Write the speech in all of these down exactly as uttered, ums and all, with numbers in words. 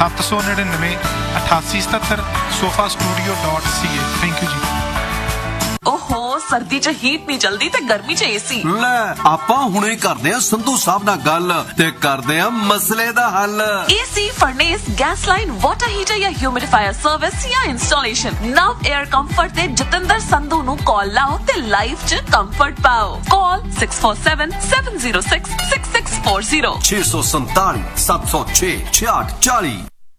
ਸੱਤ ਸੌ ਨੜਿਨਵੇਂ ਅਠਾਸੀ ਸਤੱਤਰ sofa studio dot C A. Thank you ਜੀ। ਓਹੋ ਸਰਦੀ ਚ ਹੀਟ ਨਹੀਂ ਚਲਦੀ ਤੇ ਗਰਮੀ ਚ ਏਸੀ। ਲੈ ਆਪਾਂ ਹੁਣੇ ਕਰਦੇ ਆ ਸੰਧੂ ਸਾਹਿਬ ਨਾਲ ਗੱਲ ਤੇ ਕਰਦੇ ਆ ਮਸਲੇ ਦਾ ਹੱਲ। AC, ਫਰਨੇਸ, gas line, water heater ਜਾਂ ਹਿਊਮਿਡੀਫਾਇਰ ਸਰਵਿਸ ਜਾਂ ਇੰਸਟਾਲੇਸ਼ਨ, ਨਵ 에ਅਰ ਕੰਫਰਟ ਤੇ ਜਤਿੰਦਰ ਸੰਧੂ ਨੂੰ ਕਾਲ ਲਾਓ ਤੇ ਲਾਈਫ ਚ ਕੰਫਰਟ ਪਾਓ। ਕਾਲ six four seven seven zero six six six four zero ਛੇ ਸੌ ਸੰਤਾਲੀ ਸੱਤ ਸੌ ਛੇ ਛਿਆਹਠ ਚਾਲੀ।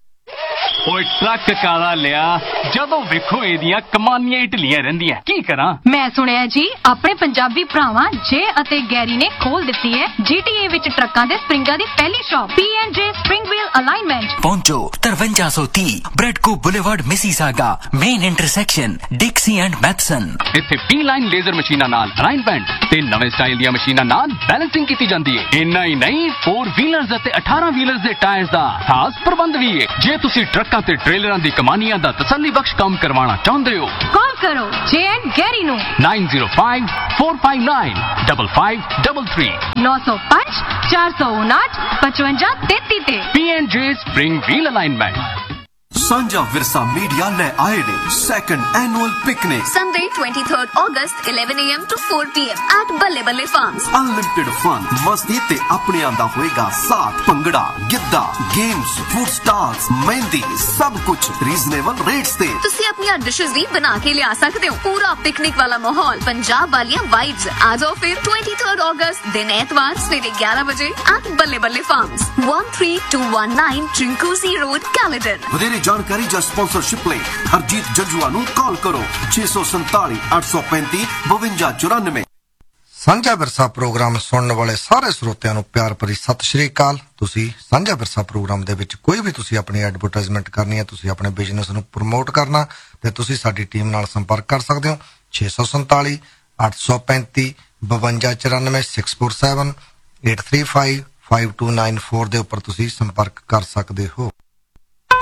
ਓਏ ਟਰੱਕ ਕਾਲਾ ਲਿਆ, ਜਦੋਂ ਵੇਖੋ ਇਹਦੀਆਂ ਕਮਾਨੀਆਂ ਹੀ ਢਿੱਲੀਆਂ ਰਹਿੰਦੀਆਂ, ਕੀ ਕਰਾਂ? ਮੈਂ ਸੁਣਿਆ ਜੀ ਆਪਣੇ ਪੰਜਾਬੀ ਭਰਾਵਾਂ ਜੇ ਅਤੇ ਗੈਰੀ ਨੇ ਖੋਲ ਦਿੱਤੀ ਹੈ ਜੀਟੀਏ ਵਿੱਚ ਟਰੱਕਾਂ ਦੇ ਸਪਰਿੰਗਾਂ ਦੀ ਪਹਿਲੀ ਸ਼ਾਪ ਪੀ ਐਂਡ ਜੇ ਸਪਰਿੰਗ ਵੀਲ ਅਲਾਈਨਮੈਂਟ। ਪਹੁੰਚੋ ਤਰਵੰਜਾ ਸੌ ਤੀਹ ਬ੍ਰੈਡਕੋ boulevard Mississauga main intersection ਡਿਕਸੀ and Matheson. ਇੱਥੇ ਪੀ ਲਾਈਨ ਲੇਜ਼ਰ ਮਸ਼ੀਨਾਂ ਨਾਲ ਅਲਾਈਨਮੈਂਟ ਤੇ ਨਵੇਂ ਸਟਾਈਲ ਦੀਆਂ ਮਸ਼ੀਨਾਂ ਨਾਲ ਬੈਲੈਂਸਿੰਗ ਕੀਤੀ ਜਾਂਦੀ ਹੈ। ਇੰਨਾ ਹੀ ਨਹੀਂ, ਫੋਰ ਵੀਲਰਸ ਅਤੇ ਅਠਾਰਾਂ ਵੀਲਰਸ ਦੇ ਟਾਇਰਸ ਦਾ ਖਾਸ ਪ੍ਰਬੰਧ ਵੀ ਹੈ। ਜੇ ਤੁਸੀਂ ਟਰੱਕਾਂ ਤੇ ਟ੍ਰੇਲਰਾਂ ਦੀ ਕਮਾਨੀਆਂ ਦਾ ਤਸੱਲੀ ਬਖਸ਼ ਕੰਮ ਕਰਵਾਉਣਾ ਚਾਹੁੰਦੇ ਹੋ, ਕਾਲ ਕਰੋ ਜੇ ਐਂਡ ਗੈਰੀ ਨੂੰ nine zero five four five nine double five double three ਨੌ ਸੌ ਪੰਜ ਚਾਰ ਸੌ ਉਨਾਹਠ ਪਚਵੰਜਾ ਤੇਤੀ ਤੇ। ਪੀ ਐਂਡ ਜੇ ਸਪਰਿੰਗ ਵੀਲ ਅਲਾਈਨਮੈਂਟ। ਸਾਂਝਾ ਵਿਰਸਾ ਮੀਡੀਆ ਲੈ ਆਏ ਨੇ second annual picnic Sunday twenty-third August eleven a m to four p m at ਬੱਲੇ ਬੱਲੇ ਫਾਰਮਸ। ਅਨਲਿਮਿਟਿਡ ਫਨ, ਮਸਤੀ ਤੇ ਆਪਣਿਆਂ ਦਾ ਹੋਏਗਾ ਸਾਥ। Bhangra, Giddha, games, food stalls, ਮਹਿੰਦੀ, ਸਭ ਕੁਝ ਰੀਜ਼ਨੇਬਲ ਰੇਟਸ ਤੇ। ਤੁਸੀਂ ਆਪਣੀਆਂ ਡਿਸ਼ਸ ਵੀ ਬਣਾ ਕੇ ਲਿਆ ਸਕਦੇ ਹੋ। ਪੂਰਾ ਪਿਕਨਿਕ ਵਾਲਾ ਮਾਹੌਲ, ਪੰਜਾਬ ਵਾਲੀਆਂ ਵਾਈਬਸ। ਆ ਜਾਓ ਫਿਰ twenty-third August ਦਿਨ ਐਤਵਾਰ ਸਵੇਰੇ ਗਿਆਰਾਂ ਵਜੇ at ਬੱਲੇ ਬੱਲੇ farms, one three two one nine Trincusi Road, Caledon। ਵਧੇਰੇ ਜਾਣਕਾਰੀ ਜਾਂ ਸਪਾਂਸਰਸ਼ਿਪ ਲਈ ਹਰਜੀਤ ਜੰਜੂਆ ਨੂੰ ਕਾਲ ਕਰੋ ਛੇ ਸੌ ਸੰਤਾਲੀ ਅੱਠ ਸੌ ਪੈਂਤੀ ਬਵੰਜਾ ਚੁਰਾਨਵੇਂ। ਸਾਂਝਾ ਵਿਰਸਾ ਪ੍ਰੋਗਰਾਮ ਸੁਣਨ ਵਾਲੇ ਸਾਰੇ ਸਰੋਤਿਆਂ ਨੂੰ ਪਿਆਰ ਭਰੀ ਸਤਿ ਸ਼੍ਰੀ ਅਕਾਲ। ਤੁਸੀਂ ਸਾਂਝਾ ਵਿਰਸਾ ਪ੍ਰੋਗਰਾਮ ਦੇ ਵਿੱਚ ਕੋਈ ਵੀ ਤੁਸੀਂ ਆਪਣੀ ਐਡਵਰਟਾਈਜ਼ਮੈਂਟ ਕਰਨੀ ਹੈ, ਤੁਸੀਂ ਆਪਣੇ ਬਿਜ਼ਨਸ ਨੂੰ ਪ੍ਰਮੋਟ ਕਰਨਾ, ਤੇ ਤੁਸੀਂ ਸਾਡੀ ਟੀਮ ਨਾਲ ਸੰਪਰਕ ਕਰ ਸਕਦੇ ਹੋ ਛੇ ਸੌ ਸੰਤਾਲੀ ਅੱਠ ਸੌ ਪੈਂਤੀ ਬਵੰਜਾ ਚੁਰਾਨਵੇਂ six four seven eight three five five to nine four ਦੇ ਉੱਪਰ ਤੁਸੀਂ ਸੰਪਰਕ ਕਰ ਸਕਦੇ ਹੋ।